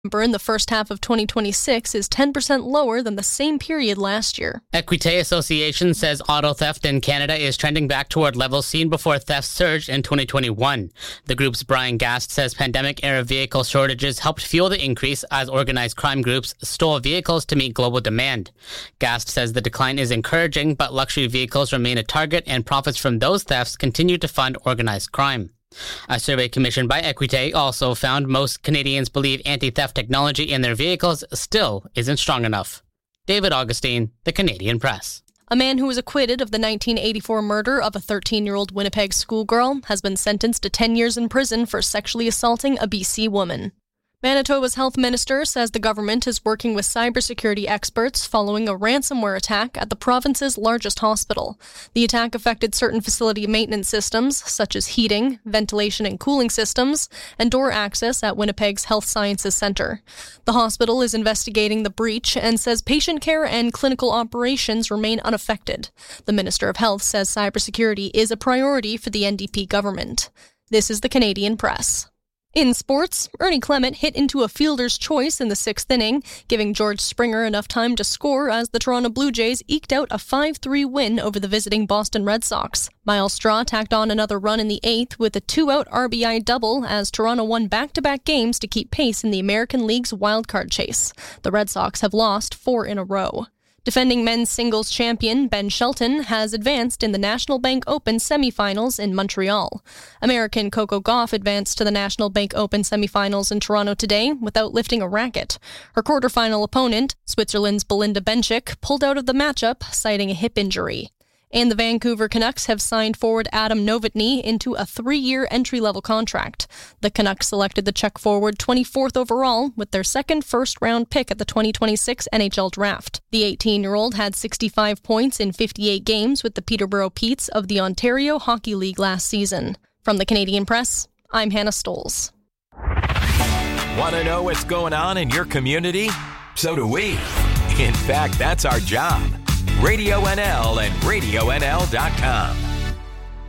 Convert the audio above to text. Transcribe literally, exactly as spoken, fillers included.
in the first half of twenty twenty-six is ten percent lower than the same period last year. Equité Association says auto theft in Canada is trending back toward levels seen before theft surged in twenty twenty-one. The group's Brian Gast says pandemic-era vehicle shortages helped fuel the increase as organized crime groups stole vehicles to meet global demand. Gast says the decline is encouraging, but luxury vehicles remain a target and profits from those thefts continue to fund organized crime. A survey commissioned by Equité also found most Canadians believe anti-theft technology in their vehicles still isn't strong enough. David Augustine, The Canadian Press. A man who was acquitted of the nineteen eighty-four murder of a thirteen-year-old Winnipeg schoolgirl has been sentenced to ten years in prison for sexually assaulting a B C woman. Manitoba's health minister says the government is working with cybersecurity experts following a ransomware attack at the province's largest hospital. The attack affected certain facility maintenance systems, such as heating, ventilation and cooling systems, and door access at Winnipeg's Health Sciences Centre. The hospital is investigating the breach and says patient care and clinical operations remain unaffected. The Minister of Health says cybersecurity is a priority for the N D P government. This is the Canadian Press. In sports, Ernie Clement hit into a fielder's choice in the sixth inning, giving George Springer enough time to score as the Toronto Blue Jays eked out a five three win over the visiting Boston Red Sox. Miles Straw tacked on another run in the eighth with a two-out R B I double as Toronto won back-to-back games to keep pace in the American League's wildcard chase. The Red Sox have lost four in a row. Defending men's singles champion Ben Shelton has advanced in the National Bank Open semifinals in Montreal. American Coco Gauff advanced to the National Bank Open semifinals in Toronto today without lifting a racket. Her quarterfinal opponent, Switzerland's Belinda Bencic, pulled out of the matchup, citing a hip injury. And the Vancouver Canucks have signed forward Adam Novotny into a three-year entry-level contract. The Canucks selected the Czech forward twenty-fourth overall with their second first-round pick at the twenty twenty-six N H L Draft. The eighteen-year-old had sixty-five points in fifty-eight games with the Peterborough Petes of the Ontario Hockey League last season. From the Canadian Press, I'm Hannah Stoles. Want to know what's going on in your community? So do we. In fact, that's our job. Radio N L and radio N L dot com.